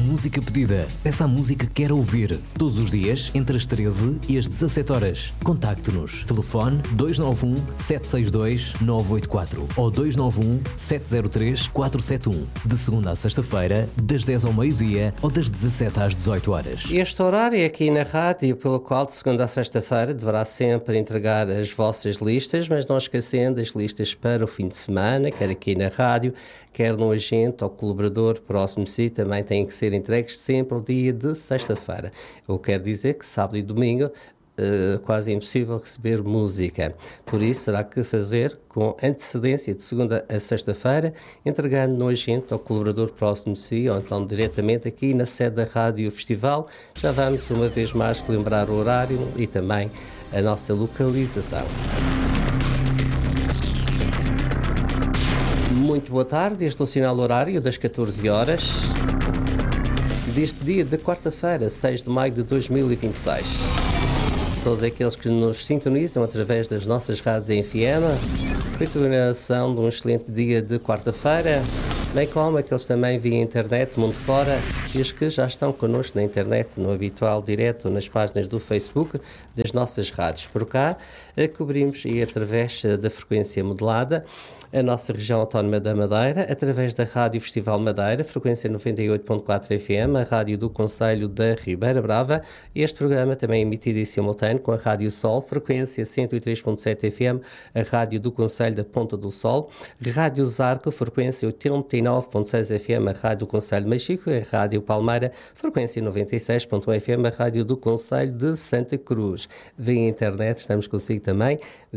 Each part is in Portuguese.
música pedida. Peça a música que quer ouvir. Todos os dias, entre as 13 e as 17 horas. Contacte-nos. Telefone 291 762 984 ou 291 703 471. De segunda a sexta-feira, das 10 ao meio-dia ou das 17 às 18 horas. Este horário é aqui na rádio, pelo qual de segunda a sexta-feira deverá sempre entregar as vossas listas, mas não esquecendo as listas para o fim de semana, quer aqui na rádio, quer no agente ou colaborador próximo de si, também têm que ser entregues sempre ao dia de sexta-feira. Eu quero dizer que sábado e domingo quase é impossível receber música. Por isso, terá que fazer com antecedência de segunda a sexta-feira, entregando no agente ou colaborador próximo de si, ou então diretamente aqui na sede da Rádio Festival. Já vamos uma vez mais lembrar o horário e também a nossa localização. Muito boa tarde, este é o sinal horário das 14 horas deste dia de quarta-feira, 6 de maio de 2026. Todos aqueles que nos sintonizam através das nossas rádios em FM, continuação de um excelente dia de quarta-feira, bem como aqueles também via internet, mundo fora, e os que já estão connosco na internet, no habitual direto, nas páginas do Facebook das nossas rádios. Por cá, cobrimos e através da frequência modulada a nossa região autónoma da Madeira, através da Rádio Festival Madeira, frequência 98.4 FM, a rádio do Concelho da Ribeira Brava. Este programa também é emitido em simultâneo com a Rádio Sol, frequência 103.7 FM, a rádio do Concelho da Ponta do Sol, Rádio Zarco, frequência 89.6 FM, a rádio do Concelho de Machico, a Rádio Palmeira, frequência 96.1 FM, a rádio do Concelho de Santa Cruz. Via internet, estamos consigo também,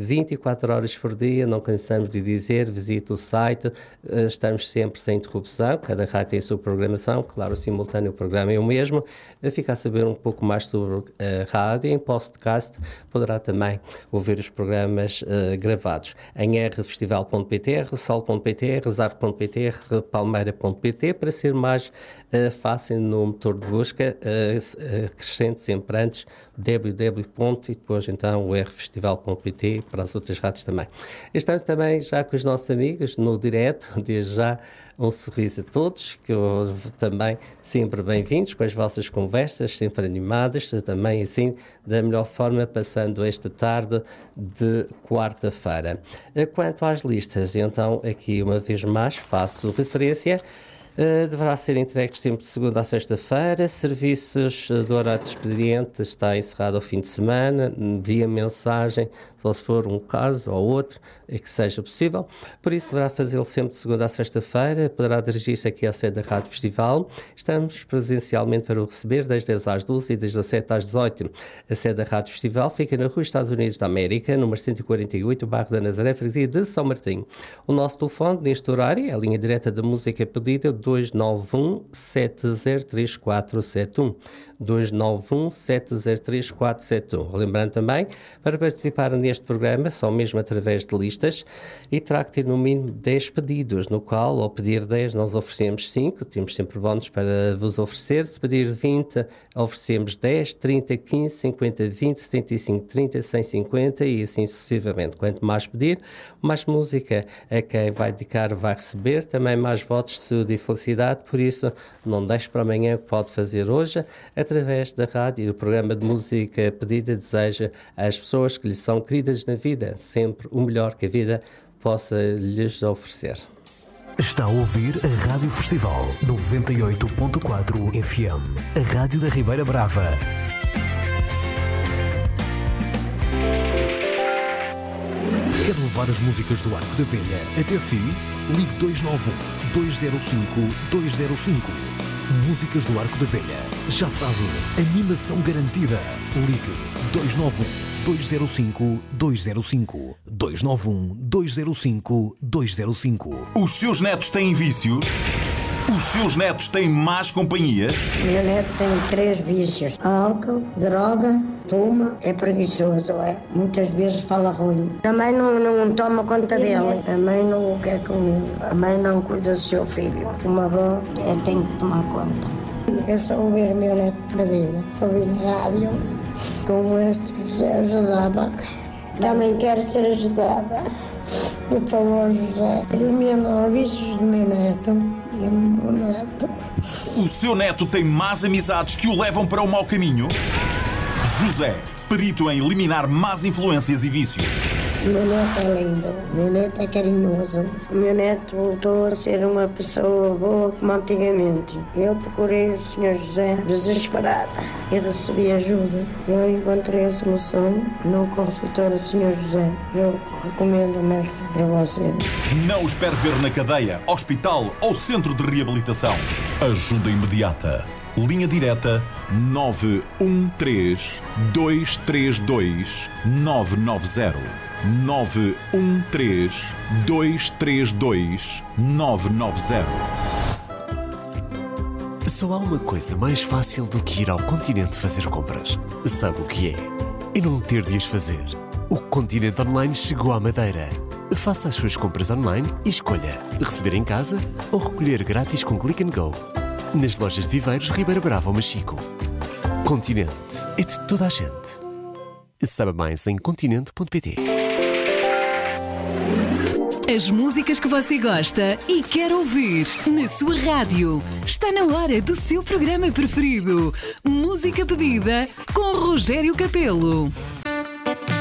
24 horas por dia, não cansamos de dizer, visite o site, estamos sempre sem interrupção, cada rádio tem a sua programação, claro, o simultâneo o programa é o mesmo. Fica a saber um pouco mais sobre a rádio, em podcast poderá também ouvir os programas gravados em rfestival.pt, rsol.pt, rezar.pt, rpalmeira.pt, para ser mais fácil no motor de busca, acrescente sempre antes www. E depois então o rfestival.pt para as outras rádios também. Estamos também já com os nossos amigos no direto, desde já um sorriso a todos, que também sempre bem-vindos com as vossas conversas, sempre animadas, também assim da melhor forma, passando esta tarde de quarta-feira. Quanto às listas, então aqui uma vez mais faço referência. Deverá ser entregue sempre de segunda a sexta-feira. Serviços do horário de expediente está encerrado ao fim de semana, via mensagem, só se for um caso ou outro, que seja possível. Por isso deverá fazê-lo sempre de segunda a sexta-feira. Poderá dirigir-se aqui à sede da Rádio Festival. Estamos presencialmente para o receber das 10 às 12 e das 17 às 18. A sede da Rádio Festival fica na Rua Estados Unidos da América, número 148, bairro da Nazaré, freguesia de São Martinho. O nosso telefone neste horário é a linha direta da música pedida, 291 703471. 291 703471. Lembrando também, para participar neste programa, só mesmo através de listas, e terá que ter no mínimo 10 pedidos, no qual, ao pedir 10, nós oferecemos 5, temos sempre bónus para vos oferecer. Se pedir 20, oferecemos 10, 30, 15, 50, 20, 75, 30, 150 e assim sucessivamente. Quanto mais pedir, mais música a quem vai dedicar vai receber, também mais votos de saúde e felicidade. Por isso, não deixe para amanhã o que pode fazer hoje. Através da rádio e do programa de música pedida, deseja às pessoas que lhes são queridas na vida sempre o melhor que a vida possa lhes oferecer. Está a ouvir a Rádio Festival 98.4 FM, a rádio da Ribeira Brava. Quer levar as músicas do Arco da Velha até si? Ligue 291 205 205. Músicas do Arco da Velha. Já sabe, animação garantida. Ligue 291 205 205. 291 205 205. Os seus netos têm vícios? Os seus netos têm más companhia? Meu neto tem 3 vícios: álcool, droga, fuma, é preguiçoso, é. Muitas vezes fala ruim. A mãe não toma conta dele, a mãe não quer comigo, a mãe não cuida do seu filho. Uma avó tem que tomar conta. Eu só ouvir meu neto perdido, ouvir rádio, como este José ajudava. Também quero ser ajudada. Por favor, José, elimina os vícios do meu neto Ele é meu neto. O seu neto tem más amizades que o levam para o mau caminho? José, perito em eliminar más influências e vícios. O meu neto é lindo, o meu neto é carinhoso. O meu neto voltou a ser uma pessoa boa como antigamente. Eu procurei o Sr. José desesperada e recebi ajuda. Eu encontrei a solução no consultório do Sr. José. Eu recomendo o mestre para você. Não o espere ver na cadeia, hospital ou centro de reabilitação. Ajuda imediata. Linha direta 913-232-990. 913-232-990. Só há uma coisa mais fácil do que ir ao Continente fazer compras. Sabe o que é? E não ter de as fazer. O Continente Online chegou à Madeira. Faça as suas compras online e escolha receber em casa ou recolher grátis com Click and Go. Nas lojas de Viveiros, Ribeira Brava ou Machico. Continente é de toda a gente. Saiba mais em continente.pt. As músicas que você gosta e quer ouvir na sua rádio. Está na hora do seu programa preferido. Música pedida com Rogério Capelo.